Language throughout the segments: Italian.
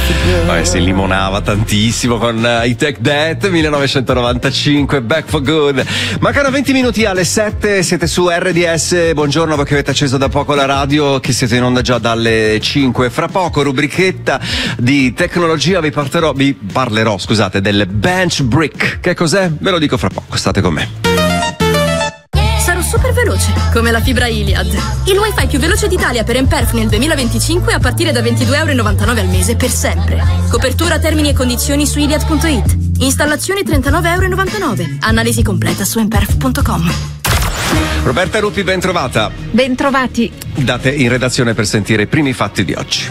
Si limonava tantissimo con I Take That, 1995, Back for Good. Mancano 20 minuti alle 7, siete su RDS. Buongiorno, voi che avete acceso da poco la radio, che siete in onda già dalle 5. Fra poco, rubrichetta di tecnologia, vi parlerò del Bench Brick. Che cos'è? Ve lo dico fra poco, state con me. Sarò super veloce, come la fibra Iliad. Il wifi più veloce d'Italia per Emperf nel 2025 a partire da €22,99 al mese per sempre. Copertura, termini e condizioni su iliad.it. Installazione €39,99. Analisi completa su emperf.com. Roberta Rupi, ben trovata. Ben trovati. Date in redazione per sentire i primi fatti di oggi.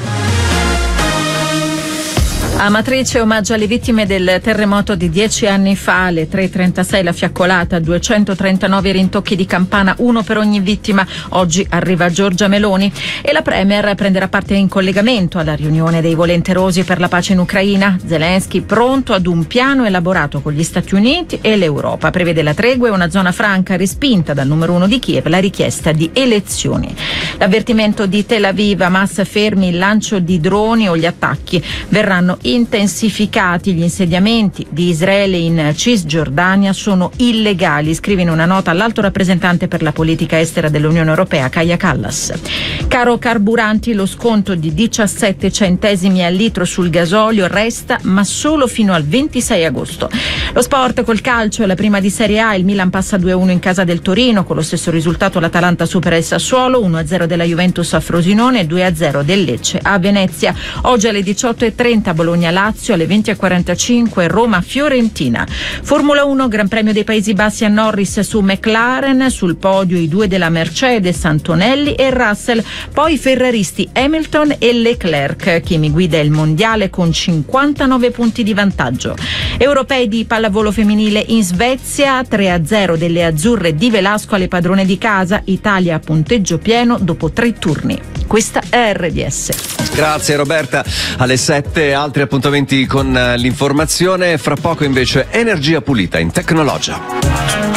Amatrice, omaggio alle vittime del terremoto di 10 anni fa, alle 3:36 la fiaccolata, 239 rintocchi di campana, uno per ogni vittima. Oggi arriva Giorgia Meloni e la Premier prenderà parte in collegamento alla riunione dei volenterosi per la pace in Ucraina. Zelensky pronto ad un piano elaborato con gli Stati Uniti e l'Europa. Prevede la tregua e una zona franca, respinta dal numero 1 di Kiev la richiesta di elezioni. L'avvertimento di Tel Aviv: Hamas fermi il lancio di droni o gli attacchi. Verranno intensificati, gli insediamenti di Israele in Cisgiordania sono illegali, scrive in una nota l'alto rappresentante per la politica estera dell'Unione Europea Kaja Kallas. Caro carburanti, lo sconto di 17 centesimi al litro sul gasolio resta, ma solo fino al 26 agosto. Lo sport col calcio, la prima di Serie A, il Milan passa 2-1 in casa del Torino, con lo stesso risultato l'Atalanta supera il Sassuolo, 1-0 della Juventus a Frosinone e 2-0 del Lecce a Venezia. Oggi alle 18:30 Bologna-Lazio, alle 20:45 Roma-Fiorentina. Formula 1, Gran Premio dei Paesi Bassi a Norris su McLaren, sul podio i due della Mercedes, Antonelli e Russell, poi i ferraristi Hamilton e Leclerc. Kimi guida il mondiale con 59 punti di vantaggio. Europei di pallavolo femminile in Svezia, 3-0 delle azzurre di Velasco alle padrone di casa, Italia a punteggio pieno dopo 3 turni. Questa è RDS. Grazie Roberta. Alle 7 altri appuntamenti con l'informazione, fra poco invece energia pulita in Tecnologia.